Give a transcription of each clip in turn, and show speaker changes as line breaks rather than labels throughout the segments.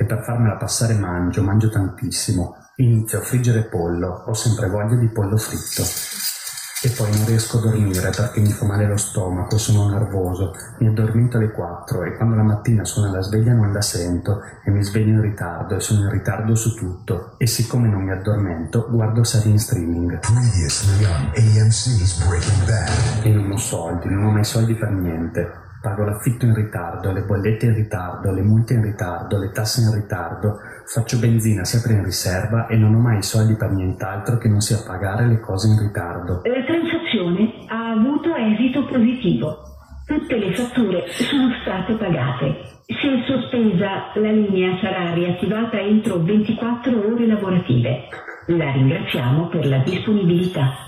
per farmela passare mangio tantissimo. Inizio a friggere pollo, ho sempre voglia di pollo fritto. E poi non riesco a dormire perché mi fa male lo stomaco, sono nervoso, mi addormento alle 4 e quando la mattina suona la sveglia non la sento e mi sveglio in ritardo e sono in ritardo su tutto. E siccome non mi addormento, guardo serie in streaming.
Previously on AMC's Breaking Bad.
E non ho soldi, non ho mai soldi per niente. Pago l'affitto in ritardo, le bollette in ritardo, le multe in ritardo, le tasse in ritardo, faccio benzina sempre in riserva e non ho mai soldi per nient'altro che non sia pagare le cose in ritardo.
La transazione ha avuto esito positivo. Tutte le fatture sono state pagate. Si è sospesa, la linea sarà riattivata entro 24 ore lavorative. La ringraziamo per la disponibilità.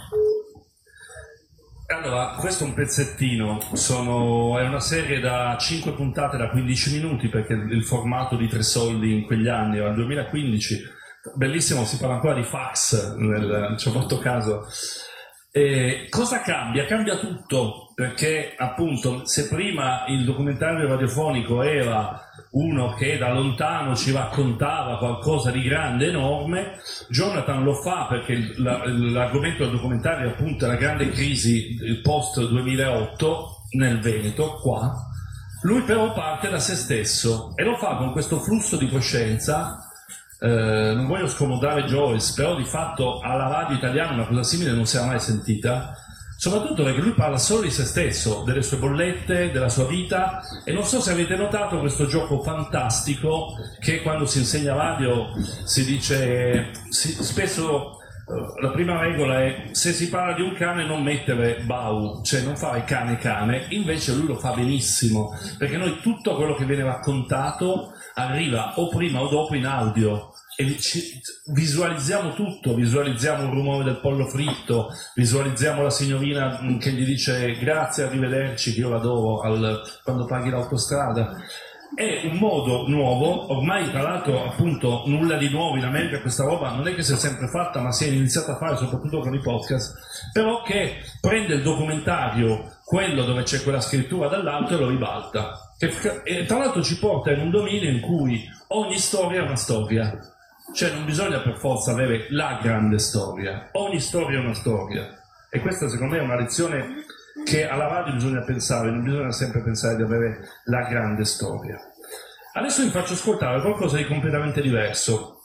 Allora, questo è un pezzettino, è una serie da 5 puntate da 15 minuti perché il formato di Tre Soldi in quegli anni era il 2015, bellissimo, si parla ancora di fax, ci ho fatto caso. E cosa cambia? Cambia tutto, perché appunto se prima il documentario radiofonico era uno che da lontano ci raccontava qualcosa di grande, enorme, Jonathan lo fa perché l'argomento del documentario è appunto la grande crisi post 2008 nel Veneto, qua. Lui però parte da se stesso e lo fa con questo flusso di coscienza. Non voglio scomodare Joyce, però di fatto alla radio italiana una cosa simile non si era mai sentita, soprattutto perché lui parla solo di se stesso, delle sue bollette, della sua vita, e non so se avete notato questo gioco fantastico che quando si insegna radio si dice, spesso la prima regola è se si parla di un cane non mettere bau, cioè non fare cane, invece lui lo fa benissimo, perché noi tutto quello che viene raccontato arriva o prima o dopo in audio e visualizziamo tutto, visualizziamo il rumore del pollo fritto, visualizziamo la signorina che gli dice grazie, arrivederci, che io l'adoro quando paghi l'autostrada. È un modo nuovo, ormai tra l'altro appunto nulla di nuovo in America, questa roba non è che si è sempre fatta ma si è iniziata a fare soprattutto con i podcast, però che prende il documentario, quello dove c'è quella scrittura dall'alto, e lo ribalta, e tra l'altro ci porta in un dominio in cui ogni storia è una storia, cioè non bisogna per forza avere la grande storia, ogni storia è una storia, e questa secondo me è una lezione che alla radio bisogna pensare, non bisogna sempre pensare di avere la grande storia. Adesso vi faccio ascoltare qualcosa di completamente diverso.